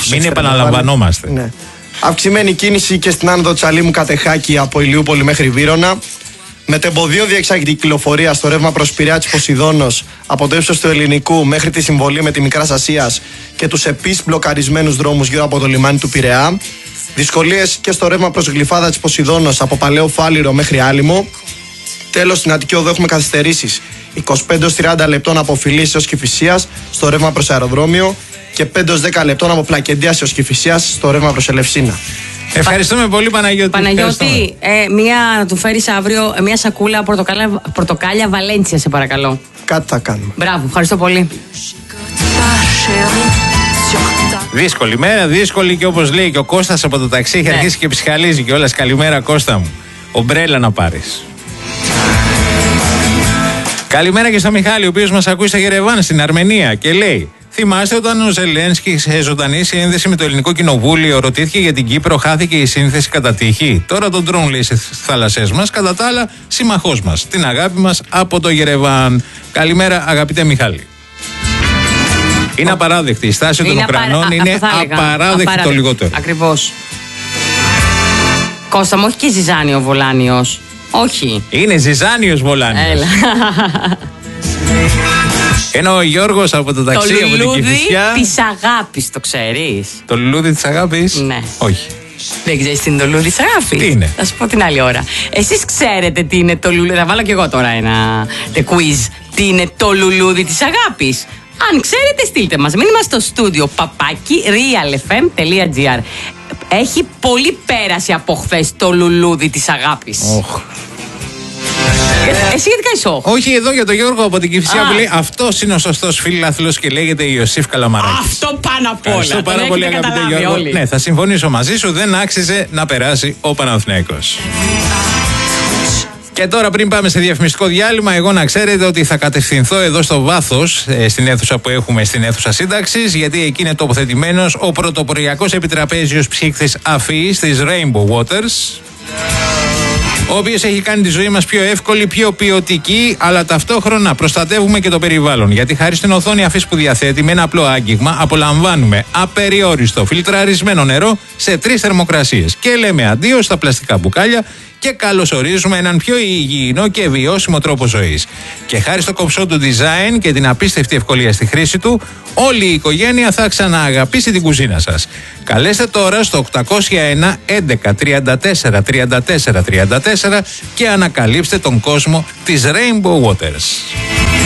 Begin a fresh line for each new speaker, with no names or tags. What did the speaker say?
Μην επαναλαμβανόμαστε.
Ναι. Αυξημένη κίνηση και στην άνοδο Τσαλίμου Κατεχάκη από Ηλιούπολη μέχρι Βύρωνα. Μετεμποδίο διεξάγεται η κυκλοφορία στο ρεύμα προς Πειραιά της Ποσειδώνος από το ύψος του Ελληνικού μέχρι τη συμβολή με τη Μικράς Ασίας και τους επίσης μπλοκαρισμένους δρόμους γύρω από το λιμάνι του Πειραιά. Δυσκολίες και στο ρεύμα προς Γλυφάδα της Ποσειδώνος από Παλαιό Φάληρο μέχρι Άλυμο. Τέλος, στην Αττική Οδό έχουμε καθυστερήσεις 25-30 λεπτών από Φιλής έως Κηφισίας στο ρεύμα προς αεροδρόμιο και 5-10 λεπτών από Πλακεντίας έως Κηφισίας στο ρεύμα προς Ελευσίνα.
Ευχαριστούμε πολύ, Παναγιώτη.
Παναγιώτη, να του φέρεις αύριο μια σακούλα πορτοκάλια Βαλέντσια, σε παρακαλώ.
Κάτι θα κάνουμε.
Μπράβο, ευχαριστώ πολύ.
Δύσκολη μέρα, δύσκολη, και όπως λέει και ο Κώστας από το ταξί, έχει αρχίσει και ψυχαλίζει κιόλας. Καλημέρα, Κώστα μου. Ομπρέλα να πάρεις. Καλημέρα και στο Μιχάλη, ο οποίος μας ακούει στα Γερεβάν στην Αρμενία και λέει: θυμάστε όταν ο Ζελένσκι σε ζωντανή σύνδεση με το Ελληνικό Κοινοβούλιο ρωτήθηκε για την Κύπρο, χάθηκε η σύνθεση κατά τύχη? Τώρα τον τρώνε, λέει, στις θάλασσές μας, κατά τα άλλα συμμαχός μας. Την αγάπη μας από το Γερεβάν. Καλημέρα, αγαπητέ Μιχάλη. Είναι απαράδεκτη η στάση των Ουκρανών, είναι απαράδεκτη το λιγότερο.
Ακριβώς. Κώστα μου, όχι και Ζιζάνιο Βολάνιος. Όχι.
Είναι Ζιζάνιος Βολάνιος.
Έλα.
Ενώ ο Γιώργος από το ταξί, από την Κηφισιά.
Το λουλούδι της αγάπης, το ξέρεις?
Το λουλούδι της αγάπης?
Ναι.
Όχι.
Δεν ξέρεις τι είναι το λουλούδι της αγάπης?
Τι είναι?
Θα σου πω την άλλη ώρα. Εσείς ξέρετε τι είναι το λουλούδι? Θα βάλω κι εγώ τώρα ένα quiz. Τι είναι το λουλούδι της αγάπης? Αν ξέρετε, στείλτε μας μήνυμα στο στούντιο realfm.gr. Έχει πολύ πέραση από χθες το λουλούδι της αγάπης. Εσύ γιατί κάνεις όχι?
Όχι, εδώ για τον Γιώργο από την Κηφισιά που λέει: αυτός είναι ο σωστός φίλαθλος και λέγεται Ιωσήφ Καλαμαράκης.
Αυτό πάνω απ' όλα.
Ευχαριστώ πάρα πολύ, αγαπητέ Γιώργο.
Όλοι.
Ναι, θα συμφωνήσω μαζί σου, δεν άξιζε να περάσει ο Παναθηναϊκός. Και τώρα, πριν πάμε σε διαφημιστικό διάλειμμα, εγώ να ξέρετε ότι θα κατευθυνθώ εδώ στο βάθος, στην αίθουσα που έχουμε, στην αίθουσα σύνταξης, γιατί εκεί είναι τοποθετημένος ο πρωτοποριακός επιτραπέζιος ψύκτης αφής της Rainbow Waters, ο οποίος έχει κάνει τη ζωή μας πιο εύκολη, πιο ποιοτική, αλλά ταυτόχρονα προστατεύουμε και το περιβάλλον. Γιατί χάρη στην οθόνη αφής που διαθέτει, με ένα απλό άγγιγμα, απολαμβάνουμε απεριόριστο φιλτραρισμένο νερό σε 3 θερμοκρασίες. Και λέμε αντίο στα πλαστικά μπουκάλια και καλωσορίζουμε έναν πιο υγιεινό και βιώσιμο τρόπο ζωής. Και χάρη στο κομψό του design και την απίστευτη ευκολία στη χρήση του, όλη η οικογένεια θα ξανααγαπήσει την κουζίνα σας. Καλέστε τώρα στο 801 11 34 34 34 και ανακαλύψτε τον κόσμο της Rainbow Waters.